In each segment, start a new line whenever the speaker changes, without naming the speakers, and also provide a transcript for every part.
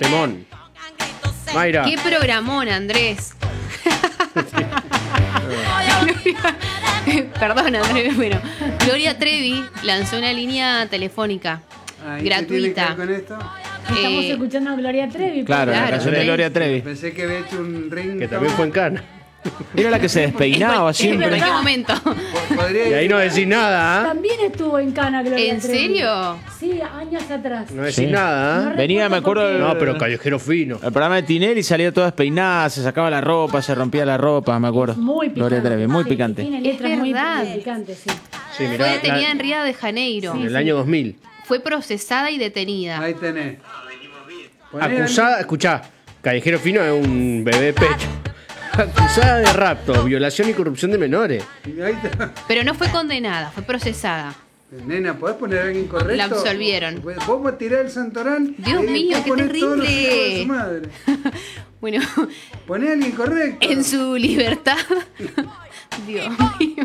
Temón. Mayra.
Qué programón, Andrés. Perdón, Andrés. Bueno, Gloria Trevi lanzó una línea telefónica gratuita.
¿Qué tiene que ver con esto?
Estamos escuchando a Gloria Trevi.
Claro, la canción de Gloria Trevi.
Pensé que había hecho un ring.
Que también fue en Cana.
Era la que se despeinaba siempre.
¿En qué momento?
Y ahí no decís nada, ¿ah?
También estuvo en Cana, Gloria
¿En
Trevi.
serio?
Sí, años atrás.
No decís nada, ¿ah?
Venía, me acuerdo.
No, pero callejero fino.
El programa de Tinelli salía toda despeinada, se sacaba la ropa, se rompía la ropa, me acuerdo.
Muy picante.
Gloria Trevi, muy
Sí,
picante.
Tiene letras
Es
muy
verdad.
picantes, sí.
Sí, mirá,
Fue detenida en Río de Janeiro.
en el año 2000.
Fue procesada y detenida.
Ahí tenés. Poné
Acusada, escuchá, callejero fino es un bebé pecho. Acusada de rapto, violación y corrupción de menores.
ahí está.
Pero no fue condenada, fue procesada.
Nena, ¿podés poner a alguien correcto?
La absolvieron.
Vos vas a tirar el santoral.
Dios
y
mío,
vos
qué
ponés todos los
terrible.
hijos de su madre.
Bueno,
Poné a alguien correcto.
en su libertad. Dios mío.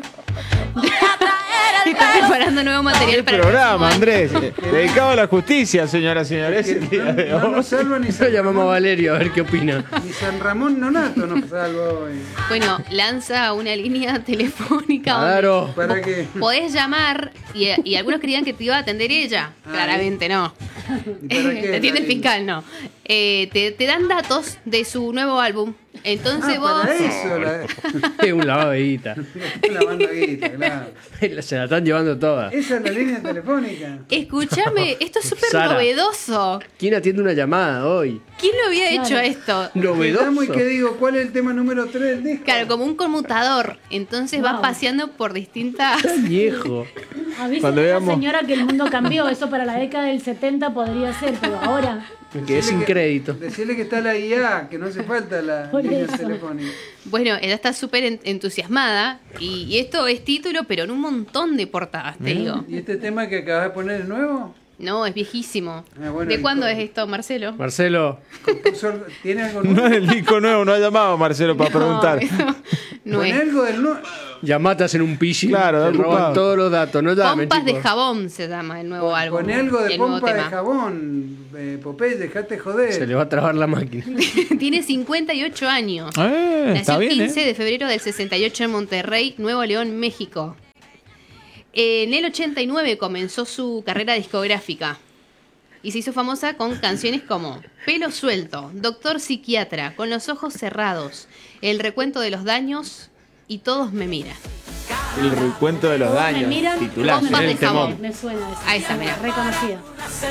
Está preparando nuevo material para el
Programa,
próximo
Andrés. Dedicado a la justicia, señoras y señores. el día de
No
hoy.
nos salva ni
Lo
San
llamamos a
Ramón,
Valerio a ver qué opina.
ni San Ramón Nonato nos salva hoy.
año. Bueno, lanza una línea telefónica donde
Claro.
¿Para qué?
podés llamar y algunos creían que te iba a atender ella. Claramente no.
¿Y para qué?
Te atiende el fiscal, no. Te dan datos de su nuevo álbum. Entonces vos.
Para eso,
Es un lavado de guita.
la banda guita, claro.
Se la están llevando todas.
Esa es la línea telefónica.
Escúchame, esto es súper
Sara.
novedoso.
¿Quién atiende una llamada hoy?
¿Quién lo había hecho
Claro.
esto?
Novedoso.
Y que digo, ¿cuál es el tema número 3 del disco?
Claro, como un conmutador. Entonces vas
Wow.
paseando por distintas.
Viejo.
Avisa
Cuando
a la
veamos-
señora que el mundo cambió. Eso para la década del 70 podría ser, pero ahora.
Me quedé sin crédito.
Decirle que está la IA, que no hace falta la
Por
línea
eso.
telefónica.
Bueno, ella está súper entusiasmada. Y esto es título, pero en un montón de portadas, te digo.
¿Y este tema que acabas de poner es nuevo?
No, es viejísimo.
Ah, bueno,
¿De cuándo es
entonces-
esto, Marcelo?
Marcelo,
¿Tiene algo
No
nuevo?
es el disco nuevo, no ha llamado Marcelo para preguntar.
No
Poné
es.
algo del nuevo.
llamate, hacen un pichi.
Claro,
te
está
roban
ocupado.
todos los datos. No llamen,
Pompas de
chicos.
jabón se llama el nuevo álbum.
Poné algo de
el nuevo
pompa de
tema.
jabón. Popeye, dejate joder.
Se le va a trabar la máquina.
Tiene 58 años.
Está
Nació el
bien,
15 de febrero del 68 en Monterrey, Nuevo León, México. En el 89 comenzó su carrera discográfica y se hizo famosa con canciones como Pelo Suelto, Doctor Psiquiatra, Con los Ojos Cerrados, El Recuento de los Daños y Todos me miran.
El recuento de los
Todos me
daños.
miran.
Titular.
Pompas de
el temón.
jabón.
Me suena eso.
A esa, mira.
Reconocida.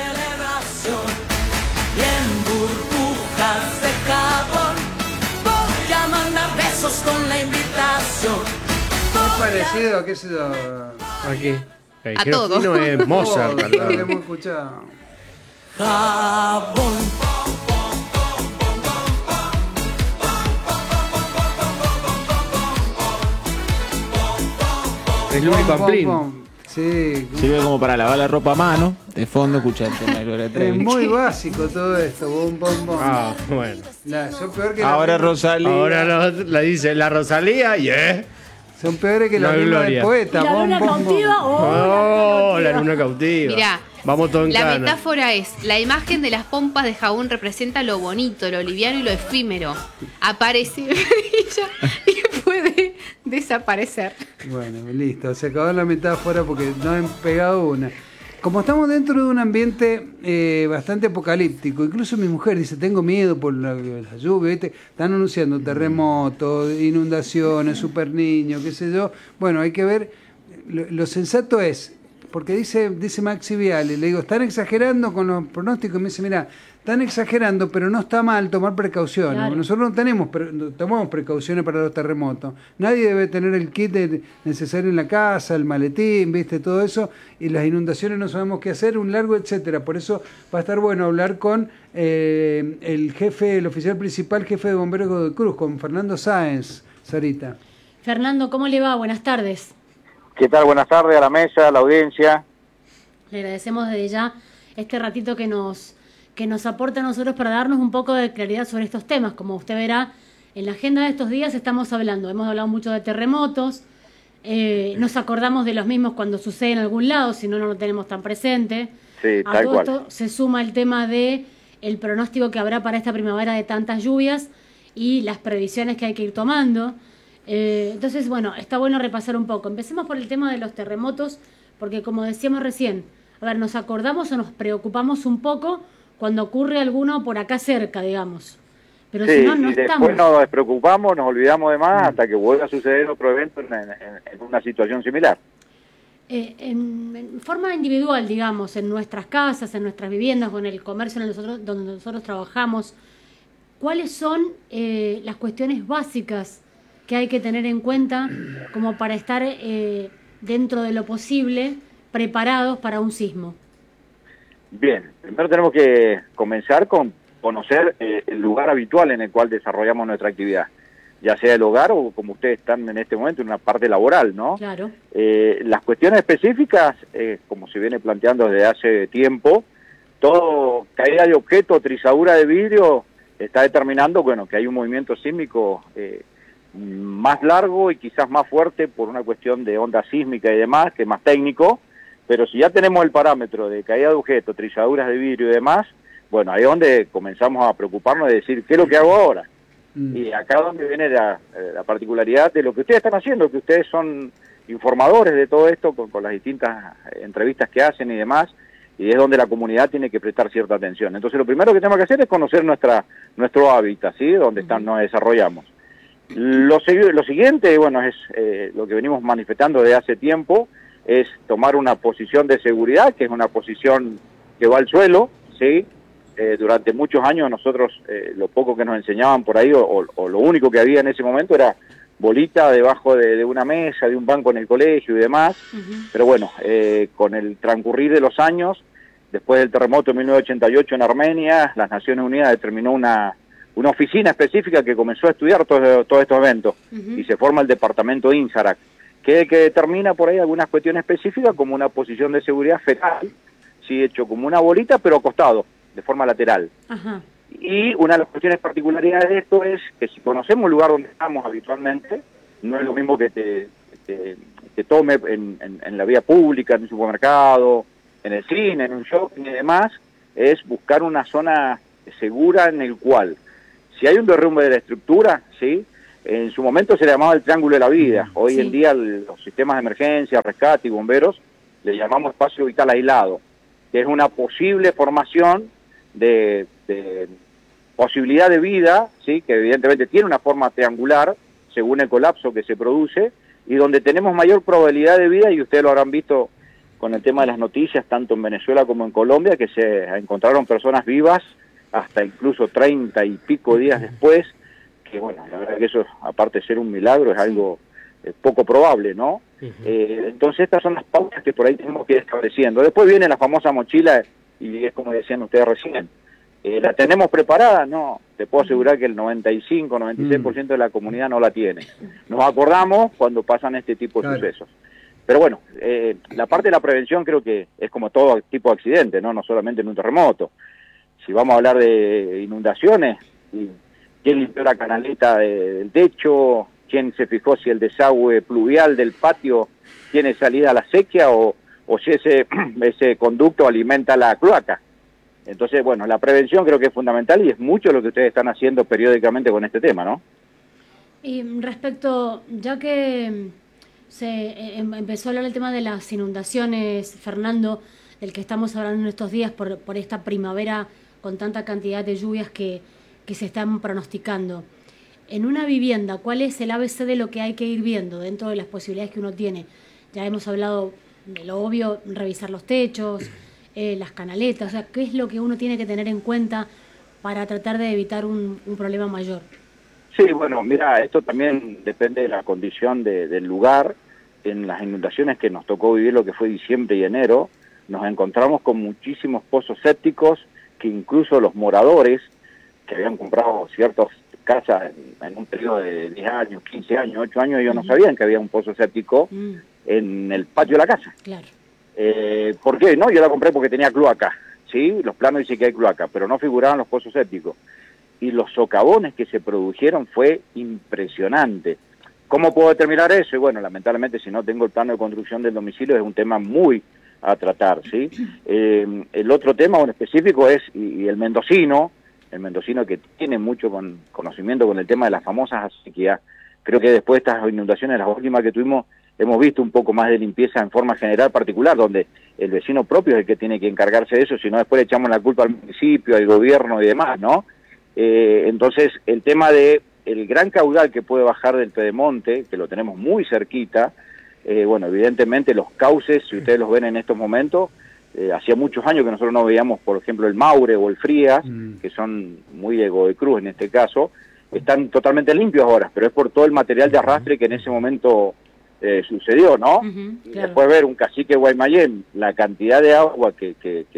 Y en burbujas de jabón voy a mandar besos con la invitación.
Es parecido a qué sé yo.
Aquí. Callejero
todo.
fino es Mozart.
Todo
al
lo
lado.
que hemos escuchado.
Jabón.
Es Luli
Pom, pom,
Pamplín.
pom. Sí.
Sirve como para lavar la ropa a mano. De fondo escucha el tema de Gloria
Es
Trevi.
muy básico todo esto. Bom, bom, bom.
Ah, bueno.
Son peor que
Ahora
la
Rosalía.
Ahora la dice la Rosalía y
Son peores que la
No,
luna
Gloria.
del poeta.
¿Y la
Bom,
luna
bom, bom.
cautiva?
Oh, la luna cautiva.
Mirá,
Vamos todos en
la
cana.
metáfora es, la imagen de las pompas de jabón representa lo bonito, lo liviano y lo efímero. Aparece brilla y puede desaparecer.
Bueno, listo. Se acabó la metáfora porque no han pegado una. Como estamos dentro de un ambiente bastante apocalíptico, incluso mi mujer dice, tengo miedo por la lluvia, ¿viste? Están anunciando terremotos, inundaciones, super niños, qué sé yo. Bueno, hay que ver, lo sensato es, porque dice Maxi Viale, le digo, están exagerando con los pronósticos, y me dice, mira, están exagerando, pero no está mal tomar precauciones.
Claro.
Nosotros no tomamos precauciones para los terremotos. Nadie debe tener el kit necesario en la casa, el maletín, viste, todo eso, y las inundaciones no sabemos qué hacer, un largo etcétera. Por eso va a estar bueno hablar con el jefe, el oficial principal, jefe de bomberos de Godoy Cruz, con Fernando Sáenz, Sarita.
Fernando, ¿cómo le va? Buenas tardes.
¿Qué tal? Buenas tardes a la mesa, a la audiencia.
Le agradecemos desde ya este ratito que nos aporta a nosotros para darnos un poco de claridad sobre estos temas. Como usted verá, en la agenda de estos días hemos hablado mucho de terremotos, nos acordamos de los mismos cuando sucede en algún lado, si no, no lo tenemos tan presente.
Sí,
A
tal
todo
cual.
esto se suma el tema de el pronóstico que habrá para esta primavera de tantas lluvias y las previsiones que hay que ir tomando. Entonces, bueno, está bueno repasar un poco. Empecemos por el tema de los terremotos, porque como decíamos recién, a ver, nos acordamos o nos preocupamos un poco cuando ocurre alguno por acá cerca, digamos. Pero
Sí,
si no, no
y
estamos.
después nos despreocupamos, nos olvidamos de más hasta que vuelva a suceder otro evento en una situación similar.
En forma individual, digamos, en nuestras casas, en nuestras viviendas o en el comercio donde nosotros trabajamos, ¿cuáles son las cuestiones básicas que hay que tener en cuenta como para estar dentro de lo posible preparados para un sismo?
Bien, primero tenemos que comenzar con conocer el lugar habitual en el cual desarrollamos nuestra actividad, ya sea el hogar o como ustedes están en este momento en una parte laboral, ¿no?
Claro.
Las cuestiones específicas, como se viene planteando desde hace tiempo, todo caída de objeto, trizadura de vidrio, está determinando, bueno, que hay un movimiento sísmico más largo y quizás más fuerte por una cuestión de onda sísmica y demás, que es más técnico, pero si ya tenemos el parámetro de caída de objeto, trizaduras de vidrio y demás, bueno, ahí es donde comenzamos a preocuparnos de decir, ¿qué es lo que hago ahora? Y acá es donde viene la particularidad de lo que ustedes están haciendo, que ustedes son informadores de todo esto con las distintas entrevistas que hacen y demás, y es donde la comunidad tiene que prestar cierta atención. Entonces lo primero que tenemos que hacer es conocer nuestro hábitat, ¿sí? Donde nos desarrollamos. Lo siguiente, bueno, es lo que venimos manifestando desde hace tiempo, es tomar una posición de seguridad, que es una posición que va al suelo, ¿sí? Durante muchos años nosotros, lo poco que nos enseñaban por ahí, o lo único que había en ese momento era bolita debajo de una mesa, de un banco en el colegio y demás, pero bueno, con el transcurrir de los años, después del terremoto de 1988 en Armenia, las Naciones Unidas determinó una oficina específica que comenzó a estudiar todos estos eventos, y se forma el departamento INSARAC, que determina por ahí algunas cuestiones específicas como una posición de seguridad fetal, sí, hecho como una bolita pero acostado, de forma lateral. Ajá. Y una de las cuestiones particularidades de esto es que si conocemos el lugar donde estamos habitualmente, no es lo mismo que te tome en la vía pública, en un supermercado, en el cine, en un shopping y demás, es buscar una zona segura en el cual, si hay un derrumbe de la estructura, ¿sí? En su momento se le llamaba el triángulo de la vida. Hoy en día los sistemas de emergencia, rescate y bomberos le llamamos espacio vital aislado, que es una posible formación de posibilidad de vida, ¿sí? Que evidentemente tiene una forma triangular según el colapso que se produce, y donde tenemos mayor probabilidad de vida, y ustedes lo habrán visto con el tema de las noticias, tanto en Venezuela como en Colombia, que se encontraron personas vivas hasta incluso 30 y pico días después, que bueno, la verdad que eso, aparte de ser un milagro, es algo poco probable, ¿no? Entonces estas son las pautas que por ahí tenemos que ir estableciendo. Después viene la famosa mochila, y es como decían ustedes recién, ¿la tenemos preparada? No, te puedo asegurar que el 95-96% de la comunidad no la tiene. Nos acordamos cuando pasan este tipo de sucesos. Pero bueno, la parte de la prevención creo que es como todo tipo de accidente, ¿no? No solamente en un terremoto. Si vamos a hablar de inundaciones, ¿quién limpió la canaleta del techo? ¿Quién se fijó si el desagüe pluvial del patio tiene salida a la sequía o si ese conducto alimenta la cloaca? Entonces, bueno, la prevención creo que es fundamental y es mucho lo que ustedes están haciendo periódicamente con este tema, ¿no?
Y respecto, ya que se empezó a hablar el tema de las inundaciones, Fernando, del que estamos hablando en estos días por esta primavera con tanta cantidad de lluvias que se están pronosticando. En una vivienda, ¿cuál es el ABC de lo que hay que ir viendo dentro de las posibilidades que uno tiene? Ya hemos hablado de lo obvio, revisar los techos, las canaletas, o sea, ¿qué es lo que uno tiene que tener en cuenta para tratar de evitar un problema mayor?
Sí, bueno, mira, esto también depende de la condición del lugar. En las inundaciones que nos tocó vivir lo que fue diciembre y enero, nos encontramos con muchísimos pozos sépticos que incluso los moradores que habían comprado ciertas casas en un periodo de 10 años, 15 años, 8 años, ellos no sabían que había un pozo séptico en el patio de la casa.
Claro.
¿Por qué? No, yo la compré porque tenía cloaca, ¿sí? Los planos dicen que hay cloaca, pero no figuraban los pozos sépticos. Y los socavones que se produjeron fue impresionante. ¿Cómo puedo determinar eso? Y bueno, lamentablemente si no tengo el plano de construcción del domicilio es un tema muy, a tratar, ¿sí? El otro tema en específico es, y el mendocino que tiene mucho conocimiento con el tema de las famosas acequias, creo que después de estas inundaciones, las últimas que tuvimos, hemos visto un poco más de limpieza en forma general particular, donde el vecino propio es el que tiene que encargarse de eso, si no después le echamos la culpa al municipio, al gobierno y demás, ¿no? Entonces, el tema de el gran caudal que puede bajar del Pedemonte, que lo tenemos muy cerquita, bueno, evidentemente los cauces, si ustedes los ven en estos momentos, hacía muchos años que nosotros no veíamos, por ejemplo, el Maure o el Frías, que son muy de Godecruz en este caso, están totalmente limpios ahora, pero es por todo el material de arrastre que en ese momento sucedió, ¿no? Y
claro.
después ver un cacique Guaymallén, la cantidad de agua que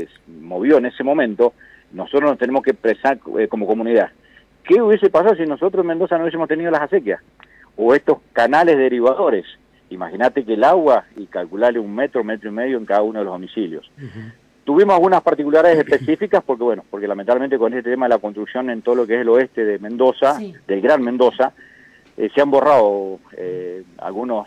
movió en ese momento, nosotros nos tenemos que expresar como comunidad. ¿Qué hubiese pasado si nosotros en Mendoza no hubiésemos tenido las acequias? O estos canales derivadores. Imagínate que el agua, y calcularle 1 metro, 1,5 metros en cada uno de los domicilios. Tuvimos algunas particularidades específicas porque lamentablemente con este tema de la construcción en todo lo que es el oeste de Mendoza,
Sí.
del Gran Mendoza, se han borrado algunos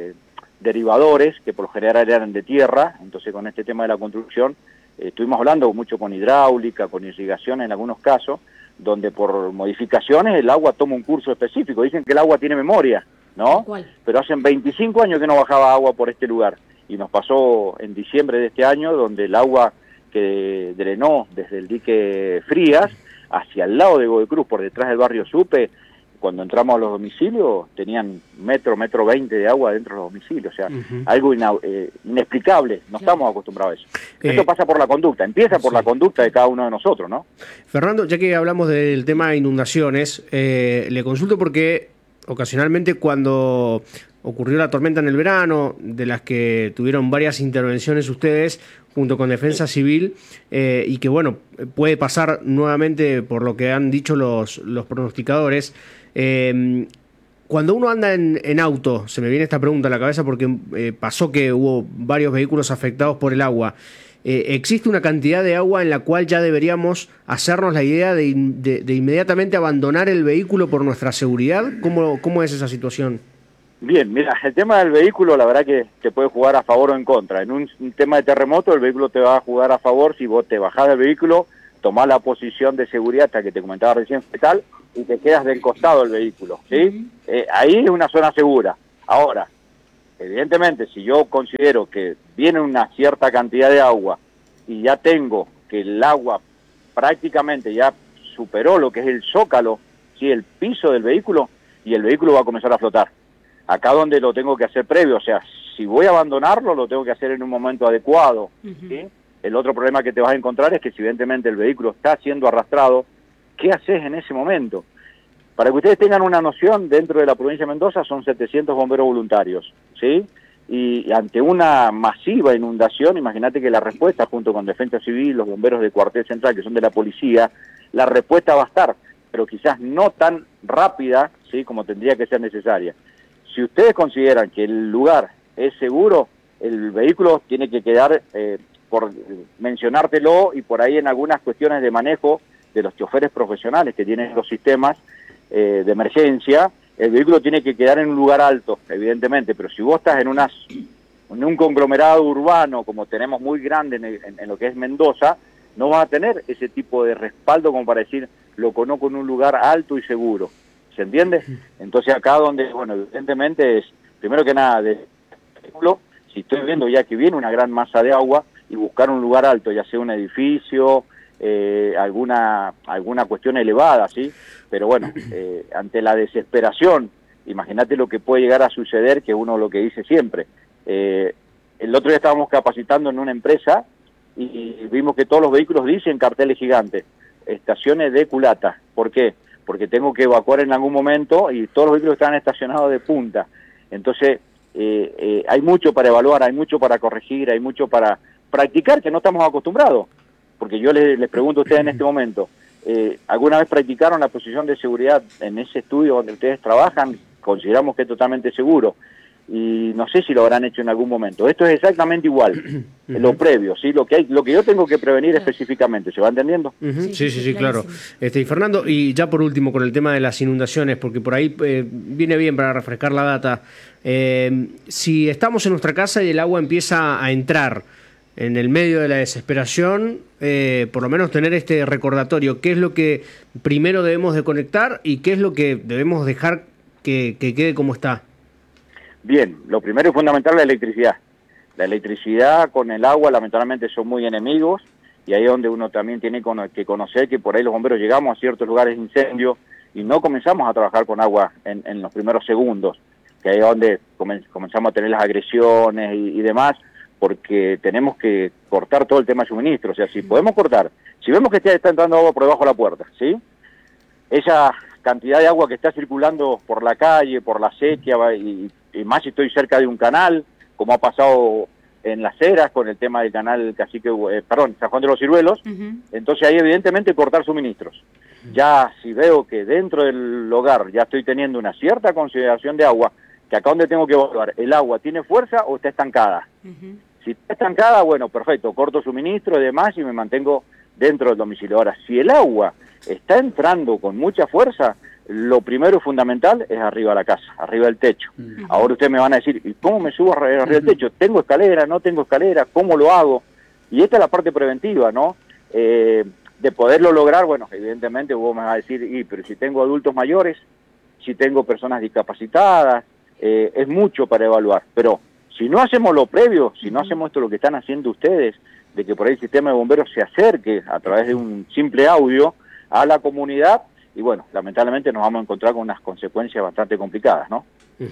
derivadores que por lo general eran de tierra. Entonces con este tema de la construcción estuvimos hablando mucho con hidráulica, con irrigación en algunos casos, donde por modificaciones el agua toma un curso específico. Dicen que el agua tiene memoria, ¿no?
¿Cuál?
Pero hace 25 años que no bajaba agua por este lugar. Y nos pasó en diciembre de este año, donde el agua que drenó desde el dique Frías hacia el lado de Godecruz, por detrás del barrio Supe, cuando entramos a los domicilios, tenían metro 20 de agua dentro de los domicilios. O sea, algo inexplicable. No estamos acostumbrados a eso. Esto pasa por la conducta, empieza por la conducta de cada uno de nosotros, ¿no?
Fernando, ya que hablamos del tema de inundaciones, le consulto porque ocasionalmente cuando ocurrió la tormenta en el verano, de las que tuvieron varias intervenciones ustedes junto con Defensa Civil, y que bueno, puede pasar nuevamente por lo que han dicho los pronosticadores. Cuando uno anda en auto, se me viene esta pregunta a la cabeza porque pasó que hubo varios vehículos afectados por el agua. ¿Existe una cantidad de agua en la cual ya deberíamos hacernos la idea de inmediatamente abandonar el vehículo por nuestra seguridad? ¿Cómo es esa situación?
Bien, mira, el tema del vehículo, la verdad que te puede jugar a favor o en contra. En un tema de terremoto, el vehículo te va a jugar a favor si vos te bajás del vehículo, tomás la posición de seguridad, hasta que te comentaba recién, fetal, y te quedas del costado del vehículo, ¿sí? Ahí es una zona segura. Ahora, evidentemente, si yo considero que viene una cierta cantidad de agua y ya tengo que el agua prácticamente ya superó lo que es el zócalo, ¿sí? El piso del vehículo, y el vehículo va a comenzar a flotar. Acá donde lo tengo que hacer previo, o sea, si voy a abandonarlo, lo tengo que hacer en un momento adecuado, ¿sí? El otro problema que te vas a encontrar es que si evidentemente el vehículo está siendo arrastrado, ¿qué haces en ese momento? Para que ustedes tengan una noción, dentro de la provincia de Mendoza son 700 bomberos voluntarios, ¿sí? Y ante una masiva inundación, imagínate que la respuesta, junto con Defensa Civil, los bomberos de Cuartel Central, que son de la policía, la respuesta va a estar, pero quizás no tan rápida, ¿sí? Como tendría que ser necesaria. Si ustedes consideran que el lugar es seguro, el vehículo tiene que quedar, por mencionártelo, y por ahí en algunas cuestiones de manejo de los choferes profesionales que tienen los sistemas de emergencia, el vehículo tiene que quedar en un lugar alto, evidentemente, pero si vos estás en un conglomerado urbano, como tenemos muy grande en lo que es Mendoza, no vas a tener ese tipo de respaldo como para decir, lo conozco en un lugar alto y seguro. ¿Se entiende? Entonces acá donde, bueno, evidentemente es, primero que nada, si estoy viendo ya que viene una gran masa de agua, y buscar un lugar alto, ya sea un edificio, alguna cuestión elevada, ¿sí? Pero bueno, ante la desesperación, imagínate lo que puede llegar a suceder, que uno lo que dice siempre. El otro día estábamos capacitando en una empresa y vimos que todos los vehículos dicen carteles gigantes, estaciones de culata. ¿Por qué? Porque tengo que evacuar en algún momento y todos los vehículos están estacionados de punta. Entonces, hay mucho para evaluar, hay mucho para corregir, hay mucho para practicar que no estamos acostumbrados. Porque yo les pregunto a ustedes en este momento, ¿alguna vez practicaron la posición de seguridad en ese estudio donde ustedes trabajan? Consideramos que es totalmente seguro. Y no sé si lo habrán hecho en algún momento. Esto es exactamente igual, lo previo, ¿sí? Lo que yo tengo que prevenir específicamente, ¿se va entendiendo?
Sí, claro. Y Fernando, y ya por último con el tema de las inundaciones, porque por ahí viene bien para refrescar la data. Si estamos en nuestra casa y el agua empieza a entrar, en el medio de la desesperación, por lo menos tener este recordatorio, qué es lo que primero debemos de conectar y qué es lo que debemos dejar que quede como está.
Bien, lo primero y fundamental es la electricidad. La electricidad con el agua lamentablemente son muy enemigos, y ahí es donde uno también tiene que conocer que por ahí los bomberos llegamos a ciertos lugares de incendio y no comenzamos a trabajar con agua en los primeros segundos, que ahí es donde comenzamos a tener las agresiones y demás, porque tenemos que cortar todo el tema de suministro. O sea, si podemos cortar, si vemos que está entrando agua por debajo de la puerta, ¿sí? Esa cantidad de agua que está circulando por la calle, por la sequía, y más si estoy cerca de un canal, como ha pasado en Las Heras con el tema del canal San Juan de los Ciruelos, entonces ahí evidentemente cortar suministros. Ya si veo que dentro del hogar ya estoy teniendo una cierta consideración de agua, que acá donde tengo que evaluar, ¿el agua tiene fuerza o está estancada? Si está estancada, bueno, perfecto, corto suministro y demás y me mantengo dentro del domicilio. Ahora, si el agua está entrando con mucha fuerza, lo primero y fundamental es arriba de la casa, arriba del techo. Ahora ustedes me van a decir, ¿y cómo me subo arriba del techo? ¿Tengo escalera? ¿No tengo escalera? ¿Cómo lo hago? Y esta es la parte preventiva, ¿no? De poderlo lograr, bueno, evidentemente vos me vas a decir, pero si tengo adultos mayores, si tengo personas discapacitadas, es mucho para evaluar. Pero si no hacemos lo previo, si no hacemos esto lo que están haciendo ustedes, de que por ahí el sistema de bomberos se acerque a través de un simple audio a la comunidad, y bueno, lamentablemente nos vamos a encontrar con unas consecuencias bastante complicadas, ¿no?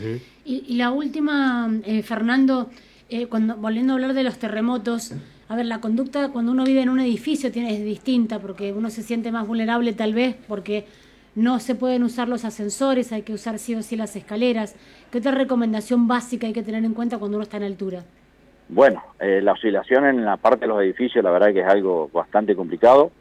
Y la última, Fernando, volviendo a hablar de los terremotos, a ver, la conducta cuando uno vive en un edificio es distinta, porque uno se siente más vulnerable tal vez, porque no se pueden usar los ascensores, hay que usar sí o sí las escaleras. ¿Qué otra recomendación básica hay que tener en cuenta cuando uno está en altura? Bueno,
la oscilación en la parte de los edificios, la verdad que es algo bastante complicado.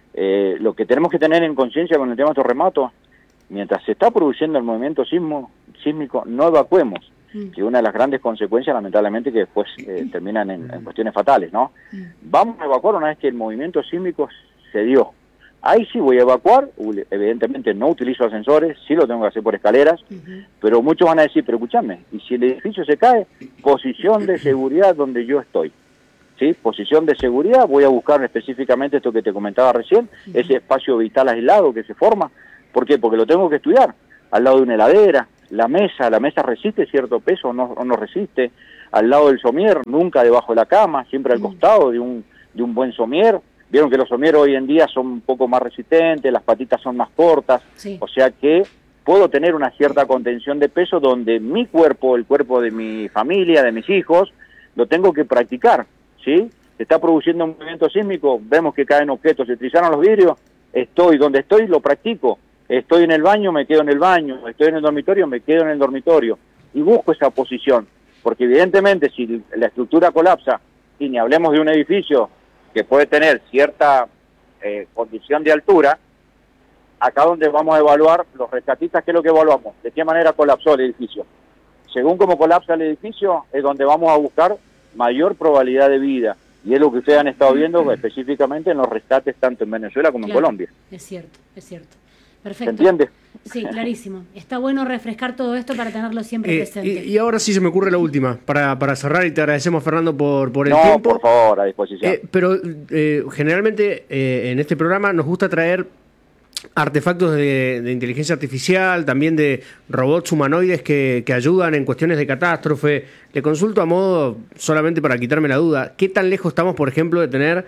Lo que tenemos que tener en conciencia con el tema de terremotos, mientras se está produciendo el movimiento sísmico, no evacuemos, que una de las grandes consecuencias, lamentablemente, que después terminan en cuestiones fatales, ¿no? Vamos a evacuar una vez que el movimiento sísmico se dio. Ahí sí voy a evacuar, evidentemente no utilizo ascensores, sí lo tengo que hacer por escaleras, pero muchos van a decir, pero escúchame, y si el edificio se cae, posición de seguridad donde yo estoy. ¿Sí? Posición de seguridad, voy a buscar específicamente esto que te comentaba recién, ese espacio vital aislado que se forma. ¿Por qué? Porque lo tengo que estudiar. Al lado de una heladera, la mesa resiste cierto peso o no resiste. Al lado del somier, nunca debajo de la cama, siempre al costado de un buen somier. Vieron que los somieres hoy en día son un poco más resistentes, las patitas son más cortas, o sea que puedo tener una cierta contención de peso donde mi cuerpo, el cuerpo de mi familia, de mis hijos, lo tengo que practicar. ¿Sí? Se está produciendo un movimiento sísmico, vemos que caen objetos, se trizaron los vidrios, estoy donde estoy, lo practico. Estoy en el baño, me quedo en el baño. Estoy en el dormitorio, me quedo en el dormitorio. Y busco esa posición, porque evidentemente si la estructura colapsa, y ni hablemos de un edificio que puede tener cierta condición de altura, acá donde vamos a evaluar, los rescatistas, ¿qué es lo que evaluamos? ¿De qué manera colapsó el edificio? Según cómo colapsa el edificio, es donde vamos a buscar mayor probabilidad de vida, y es lo que ustedes han estado viendo específicamente en los rescates tanto en Venezuela como en Colombia.
Es cierto. Perfecto.
¿Se entiende?
Sí, clarísimo. Está bueno refrescar todo esto para tenerlo siempre presente.
Y ahora sí se me ocurre la última, para cerrar, y te agradecemos, Fernando, por el tiempo.
No, por favor, a disposición.
Pero generalmente en este programa nos gusta traer artefactos de inteligencia artificial, también de robots humanoides que ayudan en cuestiones de catástrofe. Le consulto a modo, solamente para quitarme la duda, ¿qué tan lejos estamos, por ejemplo, de tener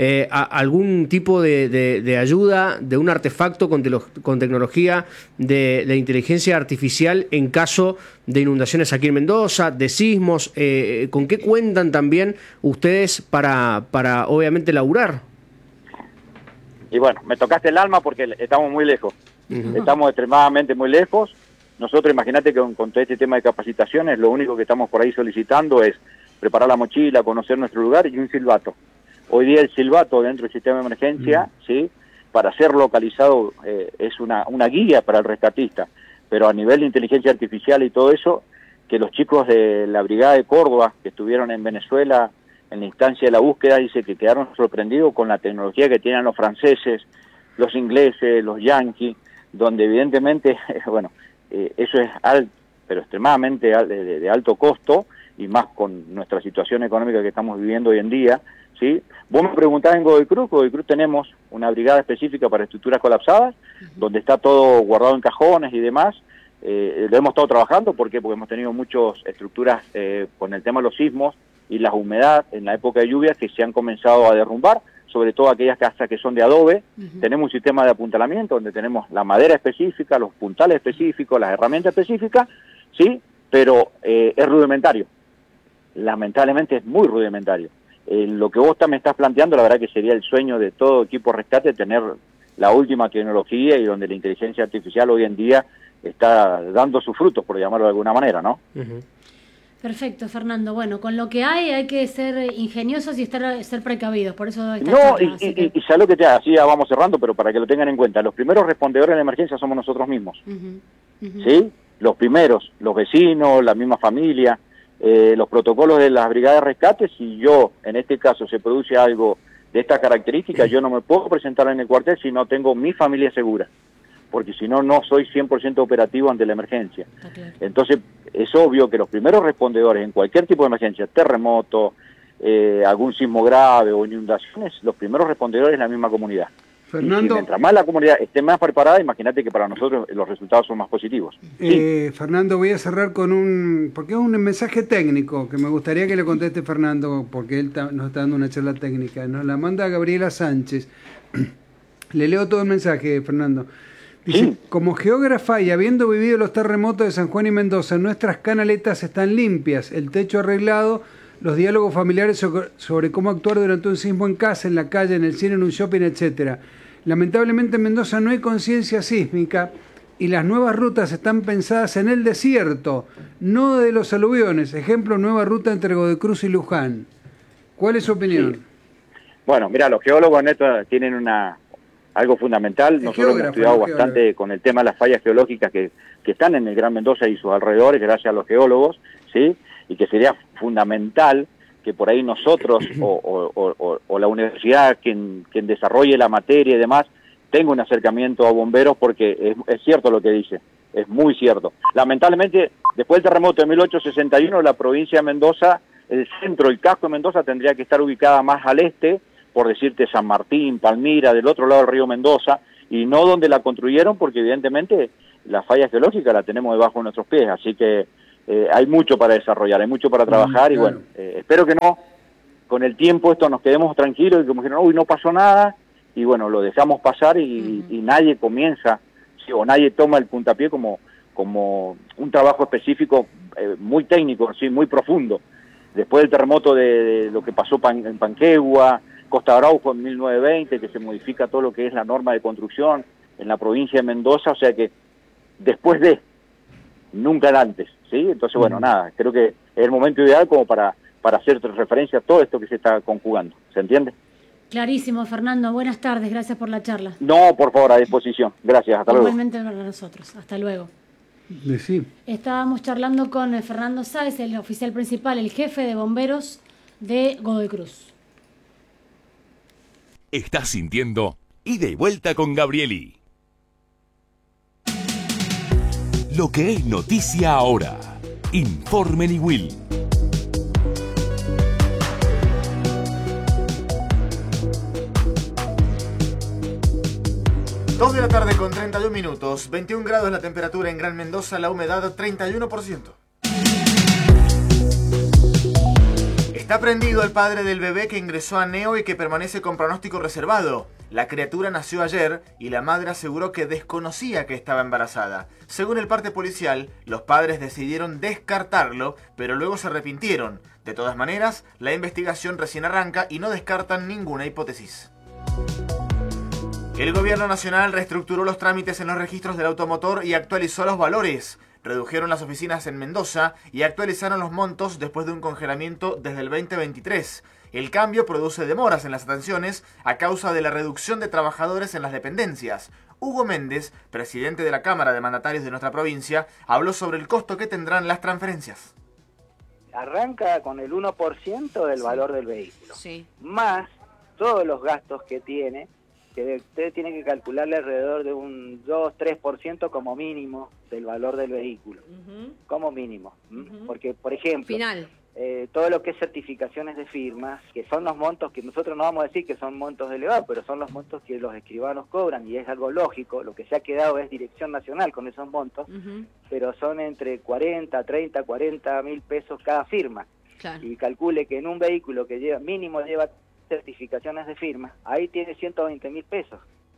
algún tipo de ayuda, de un artefacto con tecnología de inteligencia artificial en caso de inundaciones aquí en Mendoza, de sismos? ¿Con qué cuentan también ustedes para obviamente laburar?
Y bueno, me tocaste el alma porque estamos muy lejos. Estamos extremadamente muy lejos. Nosotros, imagínate que con todo este tema de capacitaciones, lo único que estamos por ahí solicitando es preparar la mochila, conocer nuestro lugar y un silbato. Hoy día el silbato dentro del sistema de emergencia, ¿sí? Para ser localizado es una guía para el rescatista. Pero a nivel de inteligencia artificial y todo eso, que los chicos de la Brigada de Córdoba, que estuvieron en Venezuela en la instancia de la búsqueda, dice que quedaron sorprendidos con la tecnología que tienen los franceses, los ingleses, los yanquis, donde evidentemente, bueno, eso es pero extremadamente de alto costo, y más con nuestra situación económica que estamos viviendo hoy en día, ¿sí? Vos me preguntás en Godoy Cruz tenemos una brigada específica para estructuras colapsadas, donde está todo guardado en cajones y demás. Lo hemos estado trabajando, ¿por qué? Porque hemos tenido muchas estructuras con el tema de los sismos y la humedad en la época de lluvias que se han comenzado a derrumbar, sobre todo aquellas casas que son de adobe. Tenemos un sistema de apuntalamiento donde tenemos la madera específica, los puntales específicos, las herramientas específicas, ¿sí? Pero es rudimentario. Lamentablemente es muy rudimentario. Lo que vos me estás planteando, la verdad que sería el sueño de todo equipo rescate, tener la última tecnología y donde la inteligencia artificial hoy en día está dando sus frutos, por llamarlo de alguna manera, ¿no?
Perfecto, Fernando. Bueno, con lo que hay que ser ingeniosos y ser precavidos, por eso
No, y ya lo que te así ya vamos cerrando, pero para que lo tengan en cuenta, los primeros respondedores de emergencia somos nosotros mismos, ¿sí? Los primeros, los vecinos, la misma familia, los protocolos de las brigadas de rescate. Si yo, en este caso, se produce algo de estas características, yo no me puedo presentar en el cuartel si no tengo mi familia segura, porque si no, no soy 100% operativo ante la emergencia.
Claro.
Entonces, es obvio que los primeros respondedores en cualquier tipo de emergencia, terremoto, algún sismo grave o inundaciones, los primeros respondedores es la misma comunidad.
Fernando,
y mientras más la comunidad esté más preparada, imagínate que para nosotros los resultados son más positivos. Sí.
Fernando, voy a cerrar con porque es un mensaje técnico que me gustaría que le conteste Fernando, porque él nos está dando una charla técnica. Nos la manda Gabriela Sánchez. Le leo todo el mensaje, Fernando. Dice,
Sí.
Como geógrafa y habiendo vivido los terremotos de San Juan y Mendoza, nuestras canaletas están limpias, el techo arreglado, los diálogos familiares sobre cómo actuar durante un sismo en casa, en la calle, en el cine, en un shopping, etcétera. Lamentablemente en Mendoza no hay conciencia sísmica y las nuevas rutas están pensadas en el desierto, no de los aluviones. Ejemplo, nueva ruta entre Godoy Cruz y Luján. ¿Cuál es su opinión?
Sí. Bueno, mira, los geólogos en esto tienen algo fundamental. Nosotros hemos estudiado bastante con el tema de las fallas geológicas que están en el Gran Mendoza y sus alrededores, gracias a los geólogos, ¿sí? Y que sería fundamental que por ahí nosotros o la universidad, quien desarrolle la materia y demás, tenga un acercamiento a bomberos, porque es cierto lo que dice, es muy cierto. Lamentablemente, después del terremoto de 1861, la provincia de Mendoza, el centro, el casco de Mendoza tendría que estar ubicada más al este, por decirte San Martín, Palmira, del otro lado del río Mendoza, y no donde la construyeron, porque evidentemente la falla geológica la tenemos debajo de nuestros pies, así que hay mucho para desarrollar, hay mucho para trabajar, y bueno, espero que no, con el tiempo esto nos quedemos tranquilos y como dijeron, uy, no pasó nada, y bueno, lo dejamos pasar y nadie comienza, ¿sí? O nadie toma el puntapié como un trabajo específico muy técnico, ¿sí? Muy profundo. Después del terremoto de lo que pasó en Panquegua, Costa Araujo en 1920, que se modifica todo lo que es la norma de construcción en la provincia de Mendoza, o sea que después de, nunca antes, ¿sí? Entonces, bueno, nada, creo que es el momento ideal como para hacer referencia a todo esto que se está conjugando, ¿se entiende?
Clarísimo, Fernando. Buenas tardes, gracias por la charla.
No, por favor, a disposición. Gracias, hasta luego.
Igualmente para nosotros. Hasta luego.
Sí.
Estábamos charlando con Fernando Sáez, el oficial principal, el jefe de bomberos de Godoy Cruz.
Estás sintiendo Ida y Vuelta con Gabrieli. Lo que es noticia ahora. Informe Niwil.
Dos de la tarde con 31 minutos, 21 grados la temperatura en Gran Mendoza, la humedad 31%. Está prendido el padre del bebé que ingresó a Neo y que permanece con pronóstico reservado. La criatura nació ayer y la madre aseguró que desconocía que estaba embarazada. Según el parte policial, los padres decidieron descartarlo, pero luego se arrepintieron. De todas maneras, la investigación recién arranca y no descartan ninguna hipótesis. El gobierno nacional reestructuró los trámites en los registros del automotor y actualizó los valores. Redujeron las oficinas en Mendoza y actualizaron los montos después de un congelamiento desde el 2023. El cambio produce demoras en las atenciones a causa de la reducción de trabajadores en las dependencias. Hugo Méndez, presidente de la Cámara de Mandatarios de nuestra provincia, habló sobre el costo que tendrán las transferencias.
Arranca con el 1% del valor del vehículo, más todos los gastos que tiene, que usted tiene que calcularle alrededor de un 2-3% como mínimo del valor del vehículo, como mínimo. Porque, por ejemplo,
Final.
Todo lo que es certificaciones de firmas, que son los montos que nosotros no vamos a decir que son montos elevados, pero son los montos que los escribanos cobran, y es algo lógico. Lo que se ha quedado es Dirección Nacional con esos montos, pero son entre 40 mil pesos cada firma.
Claro.
Y calcule que en un vehículo que mínimo lleva certificaciones de firma, ahí tiene 120 mil pesos.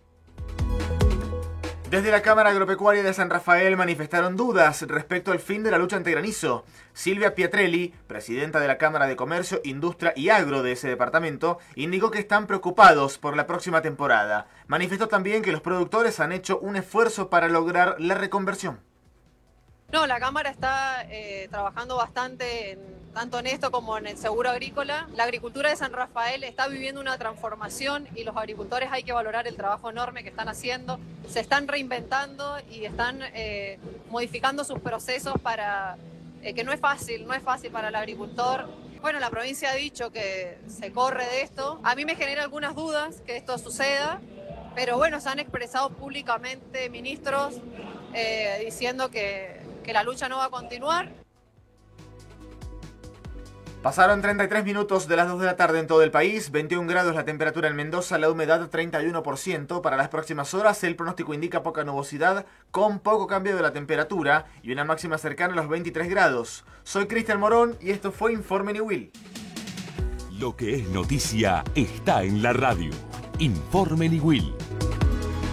Desde la Cámara Agropecuaria de San Rafael manifestaron dudas respecto al fin de la lucha antigranizo. Silvia Pietrelli, presidenta de la Cámara de Comercio, Industria y Agro de ese departamento, indicó que están preocupados por la próxima temporada. Manifestó también que los productores han hecho un esfuerzo para lograr la reconversión.
No, la Cámara está trabajando bastante tanto en esto como en el seguro agrícola. La agricultura de San Rafael está viviendo una transformación y los agricultores hay que valorar el trabajo enorme que están haciendo. Se están reinventando y están modificando sus procesos para que no es fácil para el agricultor. Bueno, la provincia ha dicho que se corre de esto. A mí me genera algunas dudas que esto suceda, pero bueno, se han expresado públicamente ministros diciendo que la lucha no va a continuar.
Pasaron 33 minutos de las 2 de la tarde en todo el país, 21 grados la temperatura en Mendoza, la humedad 31%. Para las próximas horas el pronóstico indica poca nubosidad, con poco cambio de la temperatura y una máxima cercana a los 23 grados. Soy Cristian Morón y esto fue Informe Niwil.
Lo que es noticia está en la radio. Informe Niwil.